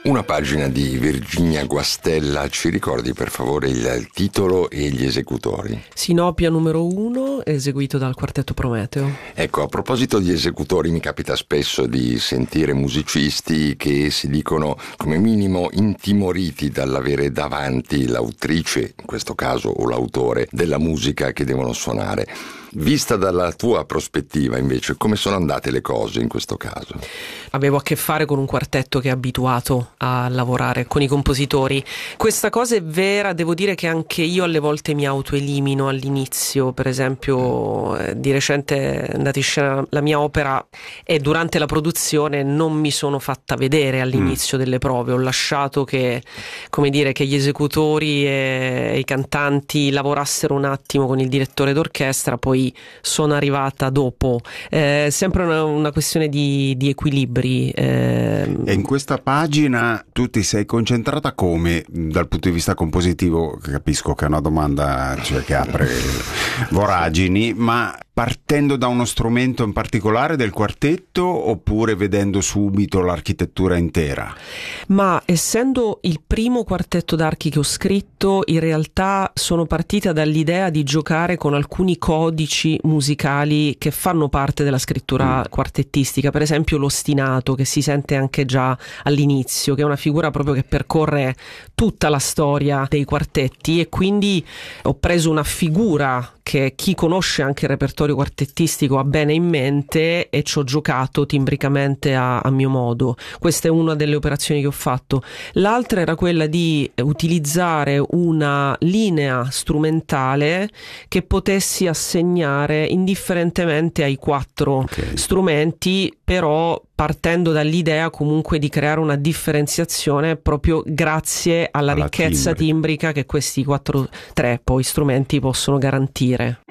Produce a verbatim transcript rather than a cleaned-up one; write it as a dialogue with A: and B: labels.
A: Una pagina di Virginia Guastella, ci ricordi per favore il, il titolo e gli esecutori?
B: Sinopia numero uno, eseguito dal Quartetto Prometeo.
A: Ecco, a proposito di esecutori, mi capita spesso di sentire musicisti che si dicono come minimo intimoriti dall'avere davanti l'autrice, in questo caso, o l'autore della musica che devono suonare. Vista dalla tua prospettiva, invece, come sono andate le cose in questo caso?
B: Avevo a che fare con un quartetto che è abituato a lavorare con i compositori. Questa cosa è vera, devo dire che anche io alle volte mi autoelimino all'inizio. Per esempio, eh, di recente è andata in scena la mia opera e durante la produzione non mi sono fatta vedere all'inizio mm. delle prove. Ho lasciato che, come dire, che gli esecutori e, e i cantanti lavorassero un attimo con il direttore d'orchestra, poi sono arrivata dopo. È sempre una, una questione di, di equilibri. Eh.
C: E in questa pagina tu ti sei concentrata come dal punto di vista compositivo? Capisco che è una domanda, cioè, che apre voragini, ma partendo da uno strumento in particolare del quartetto oppure vedendo subito l'architettura intera?
B: Ma essendo il primo quartetto d'archi che ho scritto, in realtà sono partita dall'idea di giocare con alcuni codici musicali che fanno parte della scrittura mm. quartettistica, per esempio l'ostinato, che si sente anche già all'inizio, che è una figura proprio che percorre tutta la storia dei quartetti, e quindi ho preso una figura che chi conosce anche il repertorio quartettistico ha bene in mente e ci ho giocato timbricamente a, a mio modo. Questa è una delle operazioni che ho fatto. L'altra era quella di utilizzare una linea strumentale che potessi assegnare indifferentemente ai quattro okay. strumenti, però partendo dall'idea comunque di creare una differenziazione proprio grazie alla, alla ricchezza timbrica. timbrica che questi quattro tre poi strumenti possono garantire.